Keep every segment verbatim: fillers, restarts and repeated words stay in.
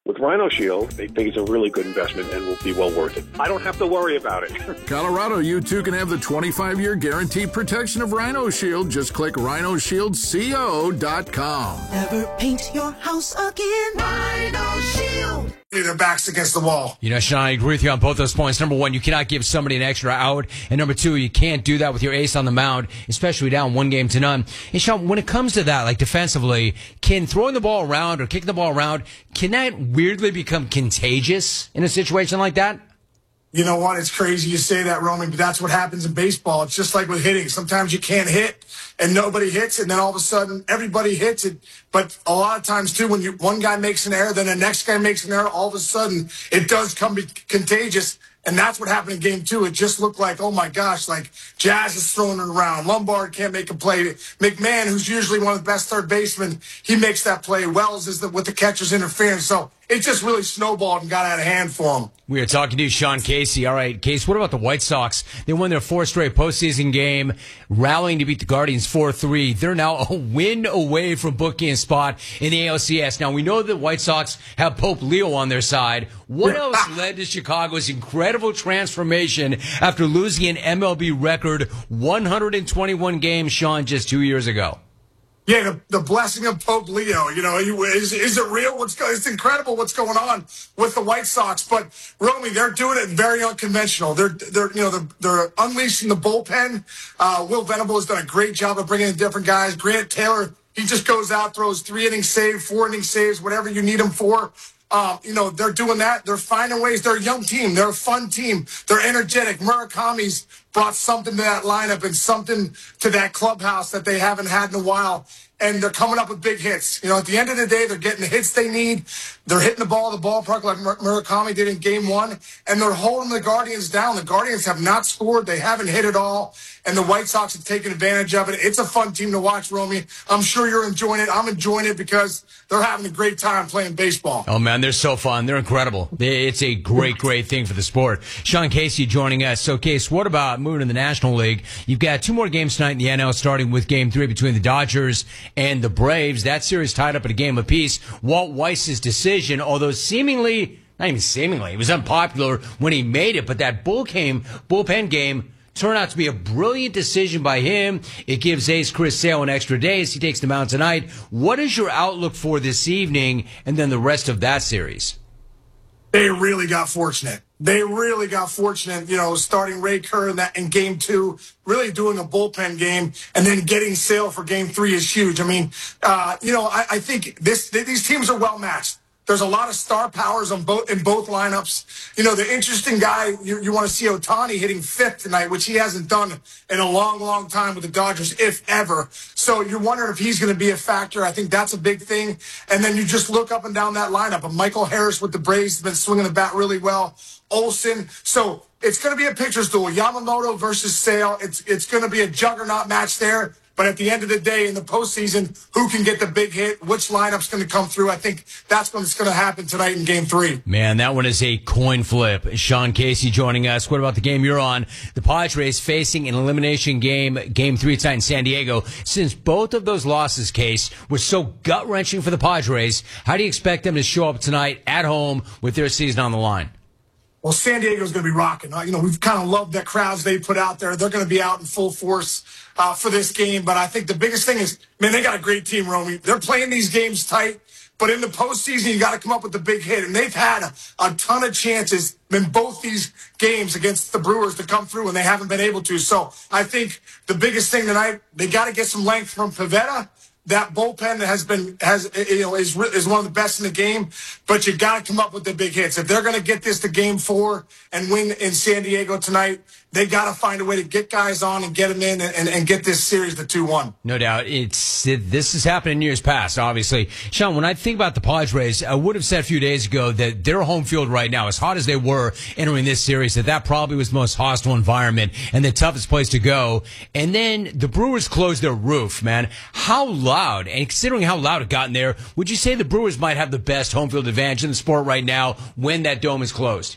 With Rhino Shield, they think it's a really good investment and will be well worth it. I don't have to worry about it. Colorado, you too can have the twenty-five year guaranteed protection of Rhino Shield. Just click rhino shield co dot com. Never paint your house again. Rhino Shield. Their backs against the wall. You know, Sean, I agree with you on both those points. Number one, you cannot give somebody an extra out. And number two, you can't do that with your ace on the mound, especially down one game to none. And Sean, when it comes to that, like defensively, can throwing the ball around or kicking the ball around, can that weirdly become contagious in a situation like that? You know what? It's crazy you say that, Roman, but that's what happens in baseball. It's just like with hitting. Sometimes you can't hit and nobody hits, and then all of a sudden everybody hits it. But a lot of times, too, when you, one guy makes an error, then the next guy makes an error, all of a sudden it does come be contagious. And that's what happened in game two. It just looked like, oh, my gosh, like Jazz is throwing it around. Lombard can't make a play. McMahon, who's usually one of the best third basemen, he makes that play. Wells is the, with the catcher's interference. So it just really snowballed and got out of hand for him. We are talking to Sean Casey. All right, Case, what about the White Sox? They won their fourth straight postseason game, rallying to beat the Guardians four three. They're now a win away from booking a spot in the A L C S. Now, we know that the White Sox have Pope Leo on their side. What else led to Chicago's incredible transformation after losing an M L B record one hundred twenty-one games, Sean, just two years ago? Yeah, the, the blessing of Pope Leo. You know, is, is it real? What's go, It's incredible what's going on with the White Sox. But, Romy, they're doing it very unconventional. They're, they're you know, they're, they're unleashing the bullpen. Uh, Will Venable has done a great job of bringing in different guys. Grant Taylor, he just goes out, throws three innings save, four innings saves, whatever you need him for. Um, you know, they're doing that. They're finding ways. They're a young team. They're a fun team. They're energetic. Murakami's brought something to that lineup and something to that clubhouse that they haven't had in a while. And they're coming up with big hits. You know, at the end of the day, they're getting the hits they need. They're hitting the ball at the ballpark like Murakami did in game one. And they're holding the Guardians down. The Guardians have not scored. They haven't hit at all. And the White Sox have taken advantage of it. It's a fun team to watch, Romy. I'm sure you're enjoying it. I'm enjoying it because they're having a great time playing baseball. Oh, man, they're so fun. They're incredible. It's a great, great thing for the sport. Sean Casey joining us. So, Case, what about moving to the National League? You've got two more games tonight in the N L, starting with game three between the Dodgers and the Braves. That series tied up at a game apiece. Walt Weiss's decision, although seemingly, not even seemingly, it was unpopular when he made it, but that bull game, bullpen game turned out to be a brilliant decision by him. It gives ace Chris Sale an extra day as he takes the mound tonight. What is your outlook for this evening and then the rest of that series? They really got fortunate. They really got fortunate, you know, starting Ray Kerr in that in game two, really doing a bullpen game, and then getting Sale for game three is huge. I mean, uh, you know, I, I think this these teams are well matched. There's a lot of star powers on both in both lineups. You know, the interesting guy, you, you want to see Ohtani hitting fifth tonight, which he hasn't done in a long, long time with the Dodgers, if ever. So you're wondering if he's going to be a factor. I think that's a big thing. And then you just look up and down that lineup. And Michael Harris with the Braves has been swinging the bat really well. Olsen. So it's going to be a pitcher's duel. Yamamoto versus Sale. It's, it's going to be a juggernaut match there. But at the end of the day, in the postseason, who can get the big hit? Which lineup's going to come through? I think that's what's going to happen tonight in Game Three. Man, that one is a coin flip. Sean Casey joining us. What about the game you're on? The Padres facing an elimination game, Game Three tonight in San Diego. Since both of those losses, Case, were so gut wrenching for the Padres, how do you expect them to show up tonight at home with their season on the line? Well, San Diego's going to be rocking. You know, we've kind of loved the crowds they put out there. They're going to be out in full force uh, for this game. But I think the biggest thing is, man, they got a great team, Romy. They're playing these games tight. But in the postseason, you got to come up with the big hit. And they've had a, a ton of chances in both these games against the Brewers to come through, and they haven't been able to. So I think the biggest thing tonight, they got to get some length from Pivetta. That bullpen has been has you know is is one of the best in the game, but you got to come up with the big hits. If they're going to get this to Game Four and win in San Diego tonight, they got to find a way to get guys on and get them in and, and, and get this series to two one. No doubt, it's it, this has happened in years past. Obviously, Sean, when I think about the Padres, I would have said a few days ago that their home field right now, as hot as they were entering this series, that that probably was the most hostile environment and the toughest place to go. And then the Brewers closed their roof. Man, how loud? Loud, and considering how loud it got in there, would you say the Brewers might have the best home field advantage in the sport right now when that dome is closed?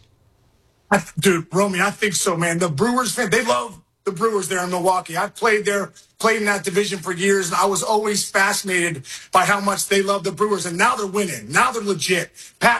I, dude, Romy, I think so, man. The Brewers fan, they love the Brewers there in Milwaukee. I've played there, played in that division for years, and I was always fascinated by how much they love the Brewers. And now they're winning. Now they're legit. Pat